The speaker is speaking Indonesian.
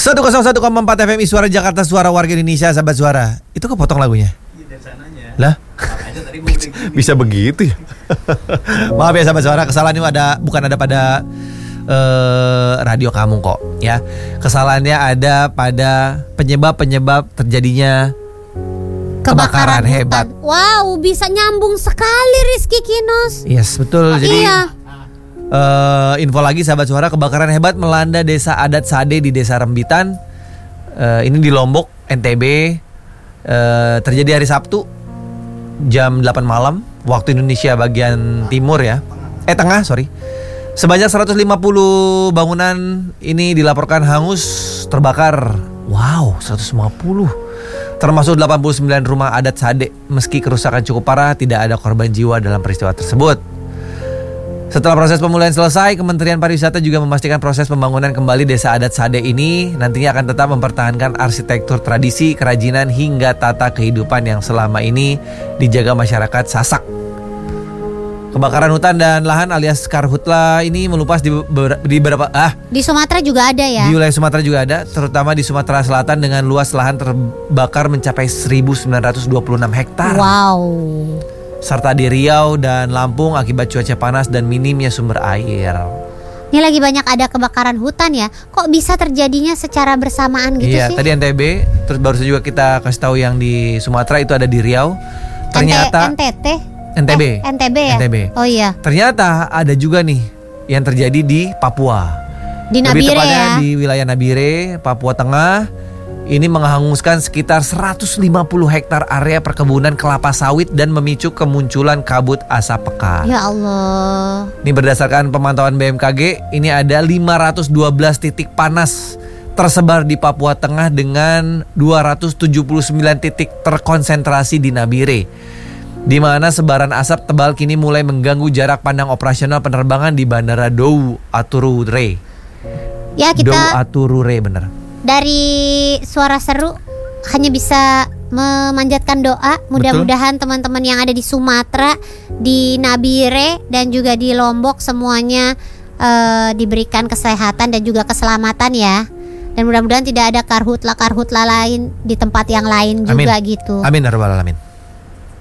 101,4 FM Suara Jakarta, suara warga Indonesia, sahabat suara. Itu kepotong lagunya? Iya, dari sananya. Lah? Makanya tadi gue bisa begitu ya? Maaf ya sahabat suara, kesalahan itu bukan ada pada radio kamu kok ya. Kesalahannya ada pada penyebab terjadinya kebakaran hebat. Wow, bisa nyambung sekali Rizky Kinos. Yes, betul. Jadi iya. Info lagi sahabat suara, kebakaran hebat melanda desa adat Sade di desa Rembitan. Ini di Lombok, NTB. Terjadi hari Sabtu jam 8 malam waktu Indonesia bagian timur ya. Tengah, sorry. Sebanyak 150 bangunan ini dilaporkan hangus, terbakar. Wow, 150. Termasuk 89 rumah adat Sade. Meski kerusakan cukup parah, tidak ada korban jiwa dalam peristiwa tersebut. Setelah proses pemulihan selesai, Kementerian Pariwisata juga memastikan proses pembangunan kembali desa adat Sade ini nantinya akan tetap mempertahankan arsitektur tradisi, kerajinan hingga tata kehidupan yang selama ini dijaga masyarakat Sasak. Kebakaran hutan dan lahan alias karhutla ini meluas di beberapa di Sumatera juga ada ya. Di wilayah Sumatera juga ada, terutama di Sumatera Selatan dengan luas lahan terbakar mencapai 1.926 hektar. Wow. Serta di Riau dan Lampung akibat cuaca panas dan minimnya sumber air. Ini lagi banyak ada kebakaran hutan ya. Kok bisa terjadinya secara bersamaan gitu sih? Iya, tadi NTB, terus baru juga kita kasih tahu yang di Sumatera itu ada di Riau. Ternyata NTB ya? NTB. Oh iya. Ternyata ada juga nih yang terjadi di Papua. Di Nabire. Lebih tepatnya di wilayah Nabire, Papua Tengah. Ini menghanguskan sekitar 150 hektar area perkebunan kelapa sawit dan memicu kemunculan kabut asap pekat. Ya Allah. Ini berdasarkan pemantauan BMKG, ini ada 512 titik panas tersebar di Papua Tengah dengan 279 titik terkonsentrasi di Nabire, di mana sebaran asap tebal kini mulai mengganggu jarak pandang operasional penerbangan di Bandara Dou Aturure. Ya, kita Dou Aturure bener. Dari suara seru hanya bisa memanjatkan doa. Mudah-mudahan teman-teman yang ada di Sumatera, di Nabire dan juga di Lombok semuanya diberikan kesehatan dan juga keselamatan ya. Dan mudah-mudahan tidak ada karhutla lain di tempat yang lain juga gitu. Amin ya rabbal alamin.